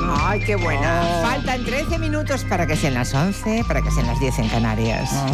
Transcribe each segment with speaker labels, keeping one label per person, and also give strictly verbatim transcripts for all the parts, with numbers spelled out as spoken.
Speaker 1: Ay, qué buena.
Speaker 2: Oh.
Speaker 1: Faltan trece minutos para que sean las once, para que sean las diez en Canarias.
Speaker 2: Oh.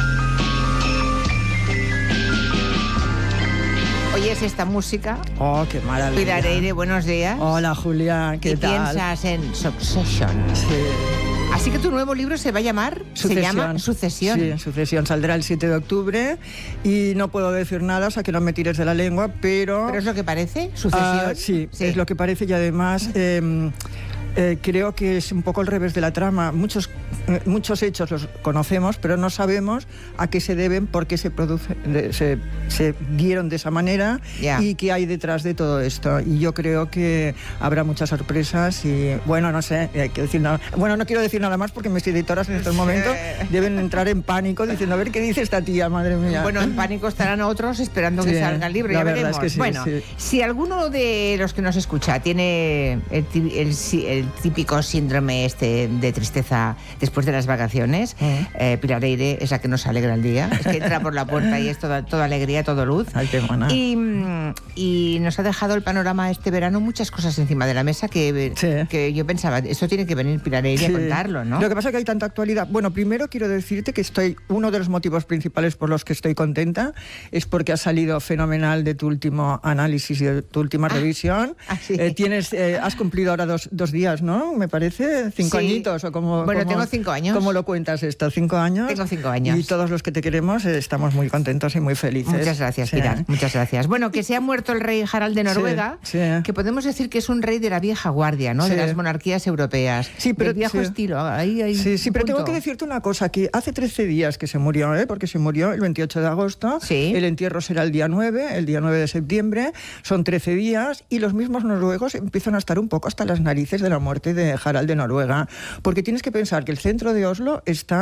Speaker 1: ¿Oyes esta música?
Speaker 2: Oh, qué maravilla.
Speaker 1: Pilar Eire, buenos días.
Speaker 2: Hola, Julia, ¿qué
Speaker 1: y
Speaker 2: tal?
Speaker 1: piensas en Succession.
Speaker 2: Sí.
Speaker 1: Así que tu nuevo libro se va a llamar...
Speaker 2: Sucesión.
Speaker 1: Se llama Sucesión.
Speaker 2: Sí, Sucesión. Saldrá el siete de octubre y no puedo decir nada, o sea que no me tires de la lengua, pero...
Speaker 1: ¿Pero es lo que parece? ¿Sucesión?
Speaker 2: Ah, sí, sí, es lo que parece y además... Eh, Eh, creo que es un poco al revés de la trama. Muchos, eh, muchos hechos los conocemos, pero no sabemos a qué se deben, por qué se, produce, de, se, se dieron de esa manera
Speaker 1: yeah.
Speaker 2: y qué hay detrás de todo esto. Y yo creo que habrá muchas sorpresas y, bueno, no sé, hay que decir nada. Bueno, no quiero decir nada más porque mis editoras en estos momentos deben entrar en pánico diciendo, a ver qué dice esta tía, madre mía.
Speaker 1: Bueno, en pánico estarán otros esperando sí, que salga el libro, ya veremos. Es que sí, bueno, sí. Si alguno de los que nos escucha tiene el, el, el el típico síndrome este de tristeza después de las vacaciones, uh-huh. eh, Pilar Eire es la que nos alegra el día, es que entra por la puerta y es toda, toda alegría, todo luz.
Speaker 2: Ay, qué buena.
Speaker 1: Y, y nos ha dejado el panorama este verano muchas cosas encima de la mesa que, sí. que yo pensaba, esto tiene que venir Pilar Eire sí. a contarlo, ¿no?
Speaker 2: Lo que pasa es que hay tanta actualidad. Bueno, primero quiero decirte que estoy, uno de los motivos principales por los que estoy contenta es porque has salido fenomenal de tu último análisis y de tu última ah, revisión.
Speaker 1: Ah, sí.
Speaker 2: eh, tienes, eh, has cumplido ahora dos, dos días, ¿no? Me parece, cinco sí. añitos o como...
Speaker 1: Bueno,
Speaker 2: como,
Speaker 1: tengo cinco años.
Speaker 2: ¿Cómo lo cuentas esto? ¿Cinco años?
Speaker 1: Tengo cinco años.
Speaker 2: Y todos los que te queremos eh, estamos muy contentos y muy felices.
Speaker 1: Muchas gracias,
Speaker 2: sí.
Speaker 1: Pilar. Muchas gracias. Bueno, que se ha muerto el rey Harald de Noruega,
Speaker 2: sí, sí.
Speaker 1: que podemos decir que es un rey de la vieja guardia, ¿no? Sí. De las monarquías europeas.
Speaker 2: Sí, pero...
Speaker 1: Del viejo
Speaker 2: sí.
Speaker 1: estilo. Ahí, ahí,
Speaker 2: sí, sí, pero
Speaker 1: punto.
Speaker 2: Tengo que decirte una cosa, que hace trece días que se murió, ¿eh? Porque se murió el veintiocho de agosto.
Speaker 1: Sí.
Speaker 2: El entierro será el día nueve, el día nueve de septiembre. Son trece días y los mismos noruegos empiezan a estar un poco hasta las narices de la muerte de Harald de Noruega. Porque tienes que pensar que el centro de Oslo está